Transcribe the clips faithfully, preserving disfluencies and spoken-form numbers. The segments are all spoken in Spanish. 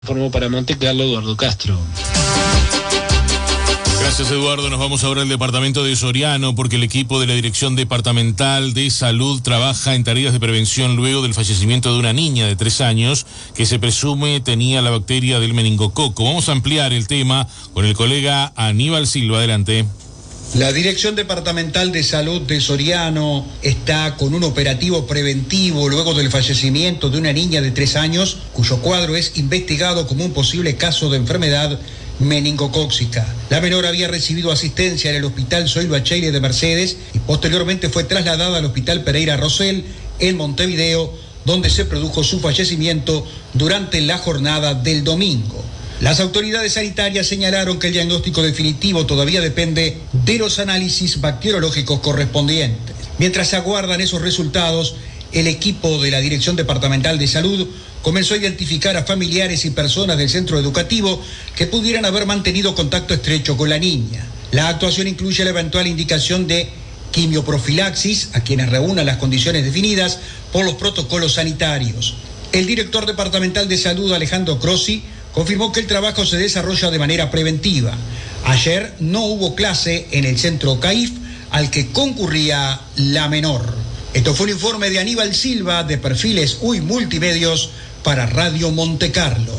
Informó para Monte Carlo Eduardo Castro. Gracias, Eduardo. Nos vamos ahora al departamento de Soriano porque el equipo de la Dirección Departamental de Salud trabaja en tareas de prevención luego del fallecimiento de una niña de tres años que se presume tenía la bacteria del meningococo. Vamos a ampliar el tema con el colega Aníbal Silva. Adelante. La Dirección Departamental de Salud de Soriano está con un operativo preventivo luego del fallecimiento de una niña de tres años, cuyo cuadro es investigado como un posible caso de enfermedad meningocócica. La menor había recibido asistencia en el Hospital Zoilo Bacheire de Mercedes y posteriormente fue trasladada al Hospital Pereira Rosell en Montevideo, donde se produjo su fallecimiento durante la jornada del domingo. Las autoridades sanitarias señalaron que el diagnóstico definitivo todavía depende de los análisis bacteriológicos correspondientes. Mientras se aguardan esos resultados, el equipo de la Dirección Departamental de Salud comenzó a identificar a familiares y personas del centro educativo que pudieran haber mantenido contacto estrecho con la niña. La actuación incluye la eventual indicación de quimioprofilaxis a quienes reúnan las condiciones definidas por los protocolos sanitarios. El director departamental de Salud, Alejandro Crossi, confirmó que el trabajo se desarrolla de manera preventiva. Ayer no hubo clase en el centro C A I F al que concurría la menor. Esto fue un informe de Aníbal Silva de Perfiles U Y Multimedios para Radio Monte Carlo.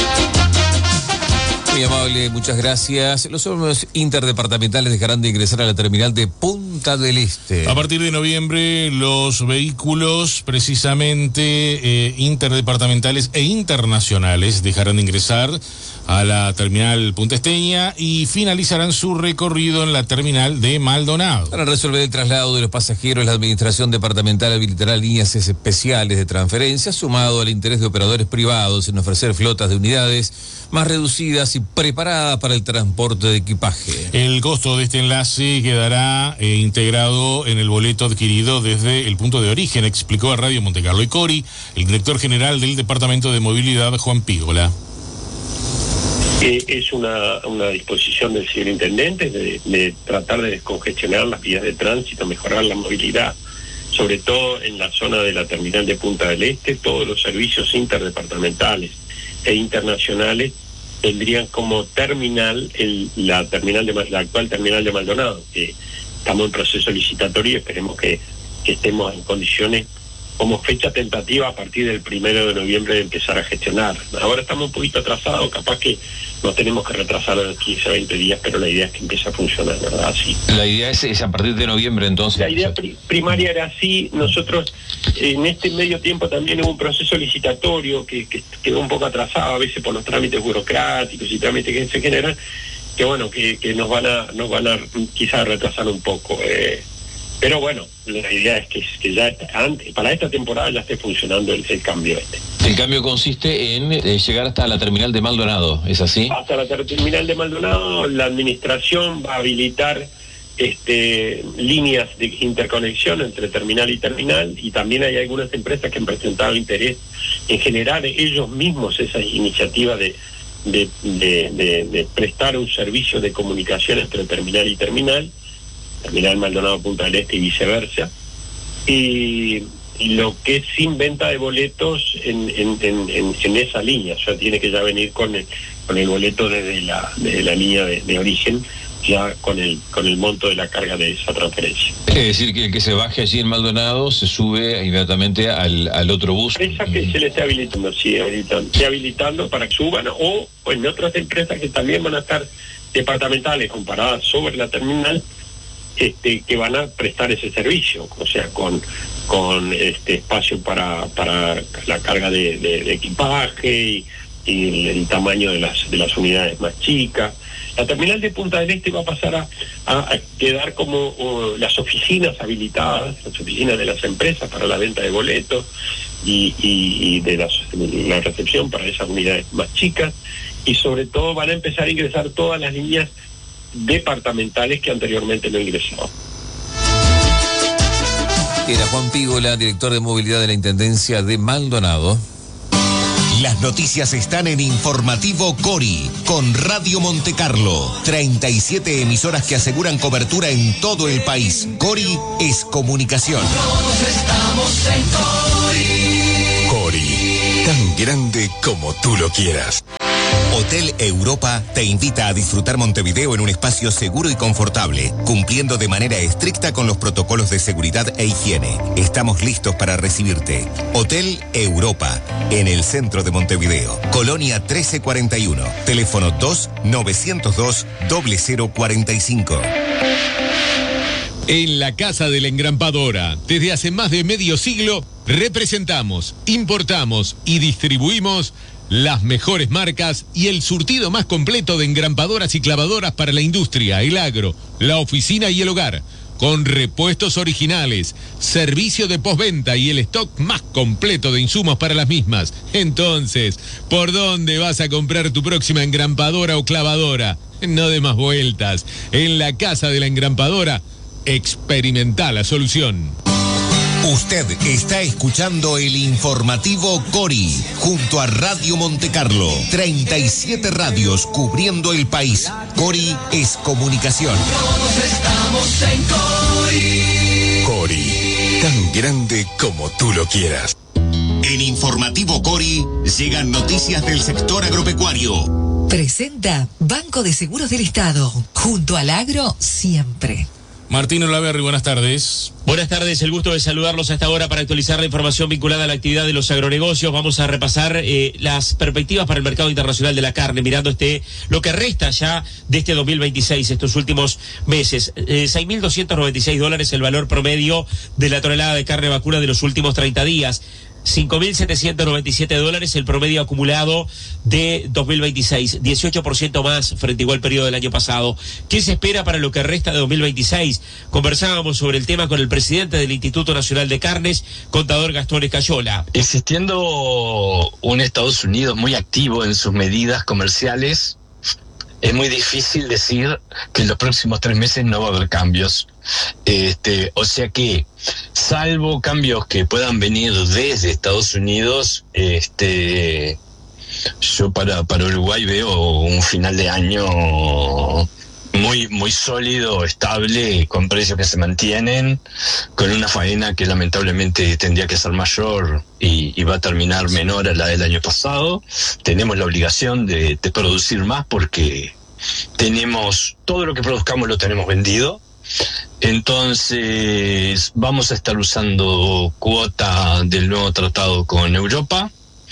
Muy amable, muchas gracias. Los órganos interdepartamentales dejarán de ingresar a la terminal de Punta del Este. A partir de noviembre, los vehículos precisamente eh, interdepartamentales e internacionales dejarán de ingresar a la terminal puntesteña y finalizarán su recorrido en la terminal de Maldonado. Para resolver el traslado de los pasajeros, la Administración Departamental habilitará líneas especiales de transferencia, sumado al interés de operadores privados en ofrecer flotas de unidades más reducidas y preparadas para el transporte de equipaje. El costo de este enlace quedará eh, integrado en el boleto adquirido desde el punto de origen, explicó a Radio Monte Carlo Icori, el director general del Departamento de Movilidad, Juan Pígola. Eh, es una, una disposición del señor intendente de, de tratar de descongestionar las vías de tránsito, mejorar la movilidad, sobre todo en la zona de la terminal de Punta del Este. Todos los servicios interdepartamentales e internacionales tendrían como terminal el, la terminal de la actual terminal de Maldonado, que estamos en proceso licitatorio y esperemos que, que estemos en condiciones como fecha tentativa a partir del primero de noviembre de empezar a gestionar. Ahora estamos un poquito atrasados, capaz que nos tenemos que retrasar a los quince, veinte días, pero la idea es que empiece a funcionar, ¿verdad? Así. La idea es, es a partir de noviembre, entonces. La idea pri- primaria era así. Nosotros en este medio tiempo también hubo un proceso licitatorio que, que quedó un poco atrasado a veces por los trámites burocráticos y trámites que se generan, que bueno, que, que nos van a nos van a quizás retrasar un poco. Eh, Pero bueno, la idea es que, que ya antes, para esta temporada ya esté funcionando el, el cambio este. El cambio consiste en eh, llegar hasta la terminal de Maldonado, ¿es así? Hasta la terminal de Maldonado, la administración va a habilitar este, líneas de interconexión entre terminal y terminal, y también hay algunas empresas que han presentado interés en generar ellos mismos esas iniciativas de, de, de, de, de prestar un servicio de comunicación entre terminal y terminal, terminal Maldonado Punta del Este y viceversa, y, y lo que es sin venta de boletos en, en, en, en, en esa línea, o sea, tiene que ya venir con el, con el boleto desde la, desde la línea de, de origen, ya con el con el monto de la carga de esa transferencia. Es decir, que el que se baje allí en Maldonado se sube inmediatamente al, al otro bus. Esa que se le esté habilitando, sí, habilitando, sí, habilitando para que suban, o, o en otras empresas que también van a estar departamentales comparadas sobre la terminal, Este, que van a prestar ese servicio, o sea, con con este espacio para para la carga de, de, de equipaje y, y el, el tamaño de las de las unidades más chicas. La terminal de Punta del Este va a pasar a, a, a quedar como uh, las oficinas habilitadas, las oficinas de las empresas para la venta de boletos y, y, y de las, la recepción para esas unidades más chicas, y sobre todo van a empezar a ingresar todas las líneas departamentales que anteriormente no ingresaban. Era Juan Pígola, director de movilidad de la Intendencia de Maldonado. Las noticias están en Informativo Cori, con Radio Monte Carlo. treinta y siete emisoras que aseguran cobertura en todo el país. Cori es comunicación. Todos estamos en Cori. Cori. tan grande como tú lo quieras. Hotel Europa te invita a disfrutar Montevideo en un espacio seguro y confortable, cumpliendo de manera estricta con los protocolos de seguridad e higiene. Estamos listos para recibirte. Hotel Europa, en el centro de Montevideo. Colonia trece cuarenta y uno. Teléfono dos novecientos dos cero cero cuarenta y cinco. En la Casa de la Engrampadora, desde hace más de medio siglo, representamos, importamos y distribuimos las mejores marcas y el surtido más completo de engrampadoras y clavadoras para la industria, el agro, la oficina y el hogar, con repuestos originales, servicio de postventa y el stock más completo de insumos para las mismas. Entonces, ¿por dónde vas a comprar tu próxima engrampadora o clavadora? No de más vueltas. En la Casa de la Engrampadora, experimenta la solución. Usted está escuchando el informativo Cori, junto a Radio Montecarlo. treinta y siete radios cubriendo el país. Cori es comunicación. Todos estamos en Cori. Cori, tan grande como tú lo quieras. En informativo Cori llegan noticias del sector agropecuario. Presenta Banco de Seguros del Estado, junto al agro siempre. Martín Olaverri, buenas tardes. Buenas tardes, el gusto de saludarlos a esta hora para actualizar la información vinculada a la actividad de los agronegocios. Vamos a repasar eh, las perspectivas para el mercado internacional de la carne, mirando este lo que resta ya de este dos mil veintiséis, estos últimos meses. Eh, seis mil doscientos noventa y seis dólares el valor promedio de la tonelada de carne vacuna de los últimos treinta días. cinco mil setecientos noventa y siete dólares el promedio acumulado de dos mil veintiséis, dieciocho por ciento más frente igual periodo del año pasado. ¿Qué se espera para lo que resta de dos mil veintiséis? Conversábamos sobre el tema con el presidente del Instituto Nacional de Carnes, contador Gastón Escayola. Existiendo un Estados Unidos muy activo en sus medidas comerciales, es muy difícil decir que en los próximos tres meses no va a haber cambios. Este, o sea que, salvo cambios que puedan venir desde Estados Unidos, este, yo para, para Uruguay veo un final de año muy, muy sólido, estable, con precios que se mantienen, con una faena que lamentablemente tendría que ser mayor y, y va a terminar menor a la del año pasado. Tenemos la obligación de, de producir más porque tenemos, todo lo que produzcamos lo tenemos vendido. Entonces vamos a estar usando cuota del nuevo tratado con Europa.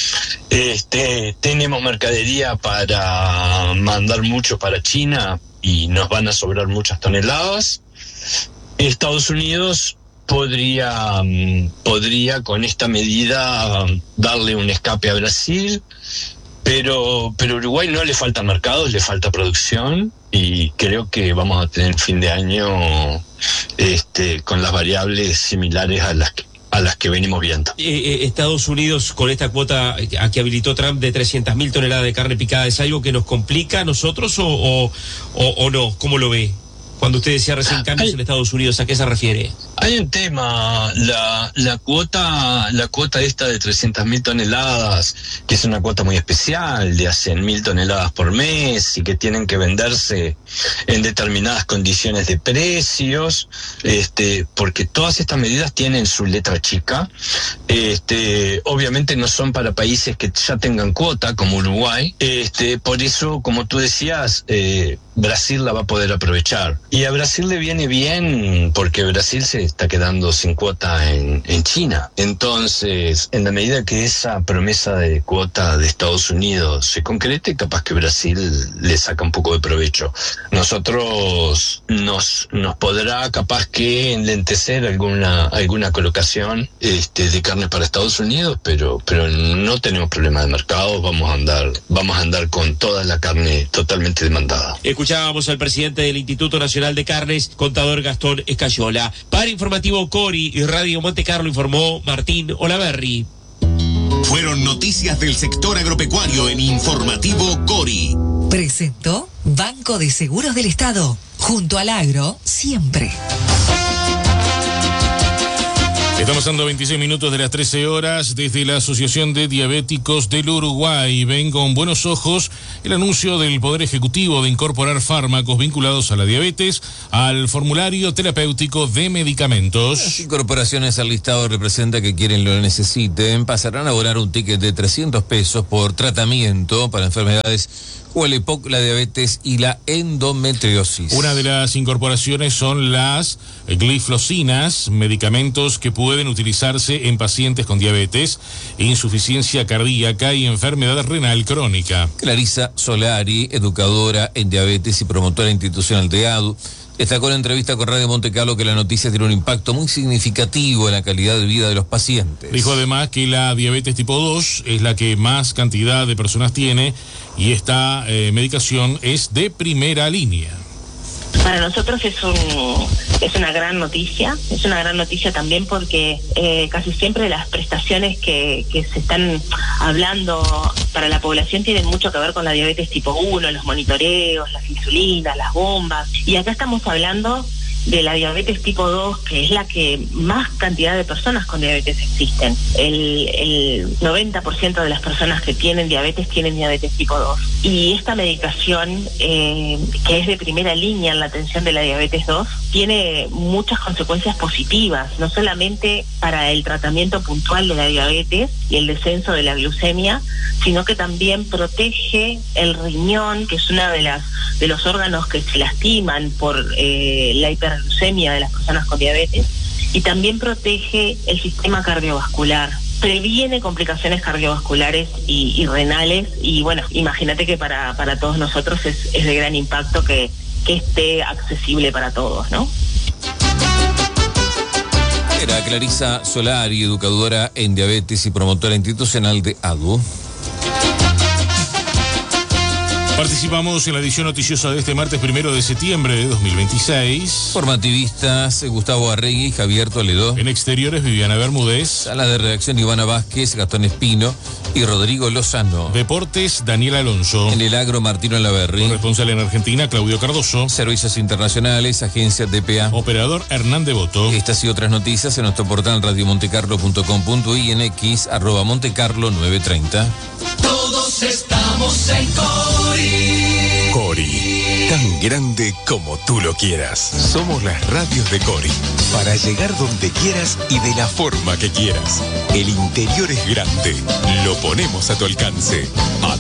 Este, tenemos mercadería para mandar mucho para China y nos van a sobrar muchas toneladas. Estados Unidos podría, podría con esta medida darle un escape a Brasil, pero, pero Uruguay no le falta mercados, le falta producción. Y creo que vamos a tener fin de año este, con las variables similares a las que, a las que venimos viendo. Eh, eh, Estados Unidos, con esta cuota a que habilitó Trump de trescientas mil toneladas de carne picada, ¿es algo que nos complica a nosotros o, o, o, o no? ¿Cómo lo ve? Cuando usted decía recién cambios Hay, en Estados Unidos, ¿a qué se refiere? Hay un tema, la, la cuota la cuota esta de trescientas mil toneladas, que es una cuota muy especial, de a cien mil toneladas por mes, y que tienen que venderse en determinadas condiciones de precios, este, porque todas estas medidas tienen su letra chica. Este, obviamente no son para países que ya tengan cuota, como Uruguay. Este, por eso, como tú decías, eh, Brasil la va a poder aprovechar. Y a Brasil le viene bien porque Brasil se está quedando sin cuota en, en China. Entonces, en la medida que esa promesa de cuota de Estados Unidos se concrete, capaz que Brasil le saca un poco de provecho. Nosotros nos, nos podrá capaz que enlentecer alguna, alguna colocación este, de carne para Estados Unidos, pero, pero no tenemos problema de mercado, vamos a andar, vamos a andar con toda la carne totalmente demandada. Escuchábamos al presidente del Instituto Nacional de Carnes, contador Gastón Escayola. Para Informativo Cori y Radio Montecarlo informó Martín Olaverri. Fueron noticias del sector agropecuario en Informativo Cori. Presentó Banco de Seguros del Estado, junto al agro siempre. Estamos pasando veintiséis minutos de las trece horas. Desde la Asociación de Diabéticos del Uruguay ven con buenos ojos el anuncio del Poder Ejecutivo de incorporar fármacos vinculados a la diabetes al formulario terapéutico de medicamentos. Las incorporaciones al listado representa que quienes lo necesiten pasarán a abonar un ticket de trescientos pesos por tratamiento para enfermedades como el E P O C, la diabetes y la endometriosis. Una de las incorporaciones son las gliflocinas, medicamentos que pueden utilizarse en pacientes con diabetes, insuficiencia cardíaca y enfermedad renal crónica. Clarisa Solari, educadora en diabetes y promotora institucional de A D U, destacó en entrevista con Radio Monte Carlo que la noticia tiene un impacto muy significativo en la calidad de vida de los pacientes. Dijo además que la diabetes tipo dos es la que más cantidad de personas tiene y esta eh, medicación es de primera línea. Para nosotros es un es una gran noticia, es una gran noticia también porque eh, casi siempre las prestaciones que, que se están hablando para la población tienen mucho que ver con la diabetes tipo uno, los monitoreos, las insulinas, las bombas, y acá estamos hablando de la diabetes tipo dos, que es la que más cantidad de personas con diabetes existen. El, el noventa por ciento de las personas que tienen diabetes tienen diabetes tipo dos. Y esta medicación, eh, que es de primera línea en la atención de la diabetes dos, tiene muchas consecuencias positivas, no solamente para el tratamiento puntual de la diabetes y el descenso de la glucemia, sino que también protege el riñón, que es uno de las de los órganos que se lastiman por eh, la hiperglucemia de las personas con diabetes, y también protege el sistema cardiovascular, previene complicaciones cardiovasculares y, y renales, y bueno, imagínate que para, para todos nosotros es, es de gran impacto que, que esté accesible para todos, ¿no? Era Clarisa Solari, educadora en diabetes y promotora institucional de A D U. Participamos en la edición noticiosa de este martes primero de septiembre de dos mil veintiséis. Formativistas Gustavo Arregui y Javier Toledo. En exteriores, Viviana Bermúdez. Sala de redacción, Ivana Vázquez, Gastón Espino y Rodrigo Lozano. Deportes, Daniel Alonso. En el agro, Martino Laverri. Corresponsal en Argentina, Claudio Cardoso. Servicios internacionales, Agencia D P A. Operador, Hernán Devoto. Estas y otras noticias en nuestro portal radio montecarlo punto com punto i y en X, arroba montecarlo nueve treinta. Todos estamos en Cori. Cori, tan grande como tú lo quieras. Somos las radios de Cori, para llegar donde quieras y de la forma que quieras. El interior es grande, lo ponemos a tu alcance.